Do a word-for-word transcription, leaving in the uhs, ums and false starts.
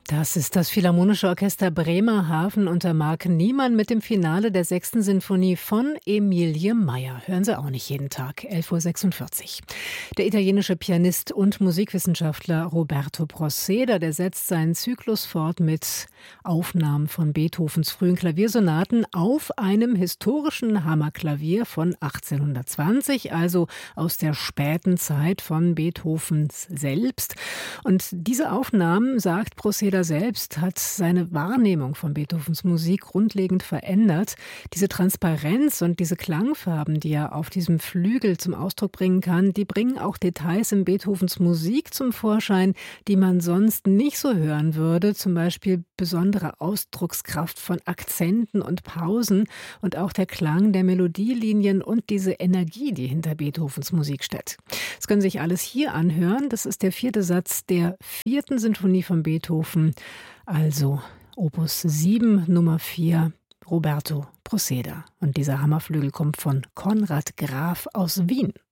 Das ist das Philharmonische Orchester Bremerhaven unter Marc Niemann mit dem Finale der sechsten Sinfonie von Emilie Meyer. Hören Sie auch nicht jeden Tag, elf Uhr sechsundvierzig. Der italienische Pianist und Musikwissenschaftler Roberto Proceda, der setzt seinen Zyklus fort mit Aufnahmen von Beethovens frühen Klaviersonaten auf einem historischen Hammerklavier von achtzehnhundertzwanzig, also aus der späten Zeit von Beethovens selbst. Und diese Aufnahmen, sagt Proceda selbst, hat seine Wahrnehmung von Beethovens Musik grundlegend verändert. Diese Transparenz und diese Klangfarben, die er auf diesem Flügel zum Ausdruck bringen kann, die bringen auch Details in Beethovens Musik zum Vorschein, die man sonst nicht so hören würde. Zum Beispiel besondere Ausdruckskraft von Akzenten und Pausen und auch der Klang der Melodielinien und diese Energie, die hinter Beethovens Musik steckt. Das können Sie sich alles hier anhören. Das ist der vierte Satz der vierten Sinfonie von Beethoven, also Opus sieben, Nummer vier, Roberto Proceda. Und dieser Hammerflügel kommt von Konrad Graf aus Wien.